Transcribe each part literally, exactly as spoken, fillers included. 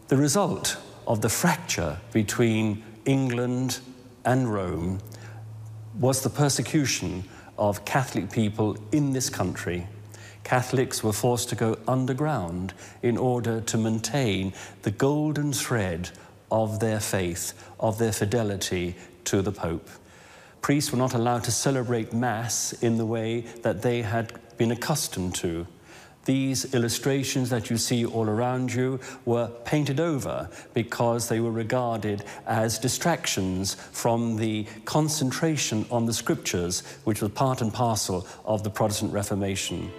The result of the fracture between England and Rome was the persecution of Catholic people in this country. Catholics were forced to go underground in order to maintain the golden thread of their faith, of their fidelity to the Pope. Priests were not allowed to celebrate Mass in the way that they had been accustomed to. These illustrations that you see all around you were painted over because they were regarded as distractions from the concentration on the Scriptures, which was part and parcel of the Protestant Reformation.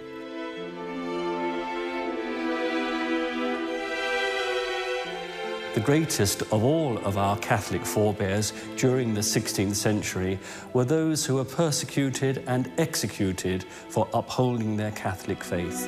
The greatest of all of our Catholic forebears during the sixteenth century were those who were persecuted and executed for upholding their Catholic faith.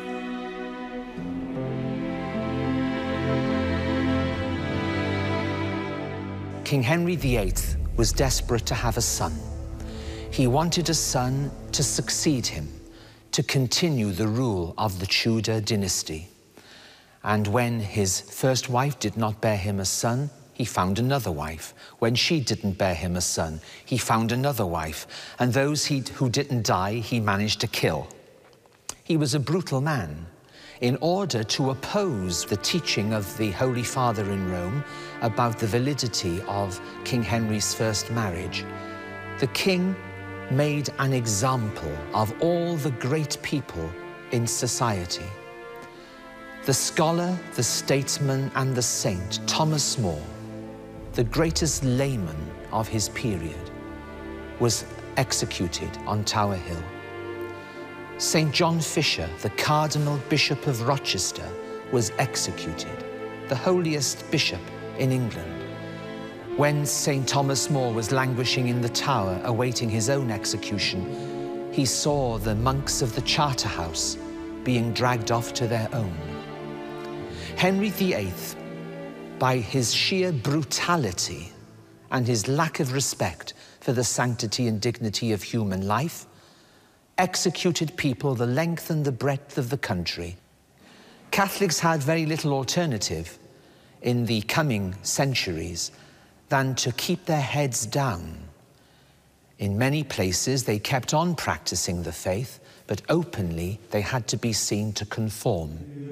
King Henry the Eighth was desperate to have a son. He wanted a son to succeed him, to continue the rule of the Tudor dynasty. And when his first wife did not bear him a son, he found another wife. When she didn't bear him a son, he found another wife. And those he, who didn't die, he managed to kill. He was a brutal man. In order to oppose the teaching of the Holy Father in Rome about the validity of King Henry's first marriage, the king made an example of all the great people in society. The scholar, the statesman, and the saint, Thomas More, the greatest layman of his period, was executed on Tower Hill. Saint John Fisher, the Cardinal Bishop of Rochester, was executed, the holiest bishop in England. When Saint Thomas More was languishing in the Tower, awaiting his own execution, he saw the monks of the Charterhouse being dragged off to their own. Henry the Eighth, by his sheer brutality and his lack of respect for the sanctity and dignity of human life, executed people the length and the breadth of the country. Catholics had very little alternative in the coming centuries than to keep their heads down. In many places, they kept on practicing the faith, but openly they had to be seen to conform.